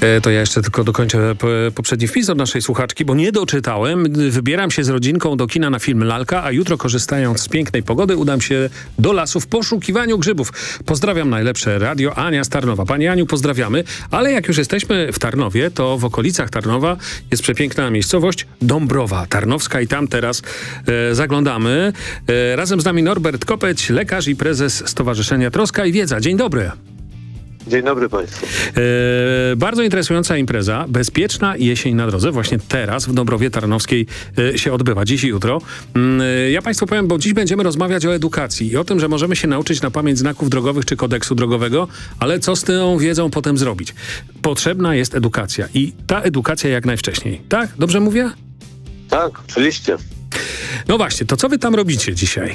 To ja jeszcze tylko dokończę poprzedni wpis od naszej słuchaczki, bo nie doczytałem. Wybieram się z rodzinką do kina na film Lalka, a jutro, korzystając z pięknej pogody, udam się do lasu w poszukiwaniu grzybów. Pozdrawiam, najlepsze radio. Ania z Tarnowa. Pani Aniu, pozdrawiamy. Ale jak już jesteśmy w Tarnowie, to w okolicach Tarnowa jest przepiękna miejscowość Dąbrowa Tarnowska i tam teraz zaglądamy. Razem z nami Norbert Kopeć, lekarz i prezes Stowarzyszenia Troska i Wiedza. Dzień dobry. Dzień dobry Państwu. Bardzo interesująca impreza, Bezpieczna jesień na drodze. Właśnie teraz w Dąbrowie Tarnowskiej się odbywa, dziś i jutro. Ja Państwu powiem, bo dziś będziemy rozmawiać o edukacji i o tym, że możemy się nauczyć na pamięć znaków drogowych czy kodeksu drogowego, ale co z tą wiedzą potem zrobić? Potrzebna jest edukacja i ta edukacja jak najwcześniej. Tak? Dobrze mówię? Tak, oczywiście. No właśnie, to co wy tam robicie dzisiaj?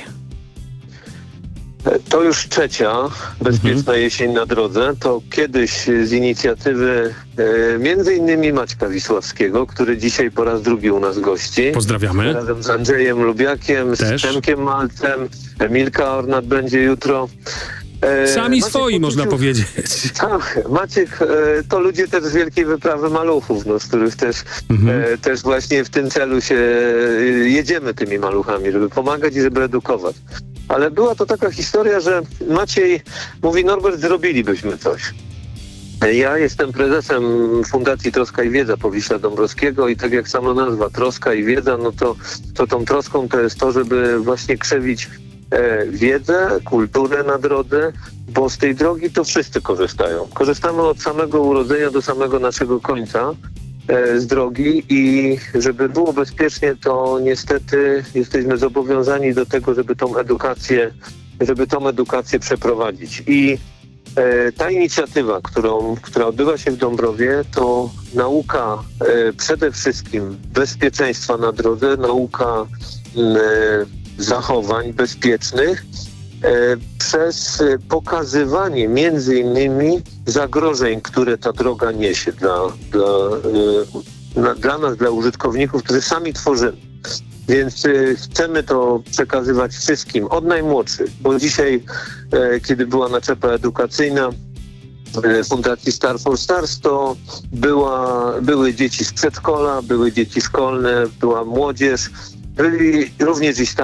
To już trzecia Bezpieczna jesień na drodze. To kiedyś z inicjatywy między innymi Maćka Wisławskiego, który dzisiaj po raz drugi u nas gości. Pozdrawiamy. Razem z Andrzejem Lubiakiem, Też. z Przemkiem Malcem, Emilka Ornat będzie jutro. Sami Maciek swoi, można powiedzieć. Tak, Maciek to ludzie też z Wielkiej Wyprawy Maluchów, no, z których też właśnie w tym celu się jedziemy tymi maluchami, żeby pomagać i żeby edukować. Ale była to taka historia, że Maciej mówi: Norbert, zrobilibyśmy coś. Ja jestem prezesem Fundacji Troska i Wiedza Powiśla Dąbrowskiego i tak jak sama nazwa, Troska i Wiedza, no to tą troską to jest to, żeby właśnie krzewić wiedzę, kulturę na drodze, bo z tej drogi to wszyscy korzystają. Korzystamy od samego urodzenia do samego naszego końca z drogi i żeby było bezpiecznie, to niestety jesteśmy zobowiązani do tego, żeby tą edukację przeprowadzić. I ta inicjatywa, która odbywa się w Dąbrowie, to nauka przede wszystkim bezpieczeństwa na drodze, nauka zachowań bezpiecznych przez pokazywanie między innymi zagrożeń, które ta droga niesie dla nas, dla użytkowników, którzy sami tworzymy. Więc chcemy to przekazywać wszystkim, od najmłodszych, bo dzisiaj, kiedy była naczepa edukacyjna Fundacji Star for Stars, to były dzieci z przedszkola, były dzieci szkolne, była młodzież, byli również i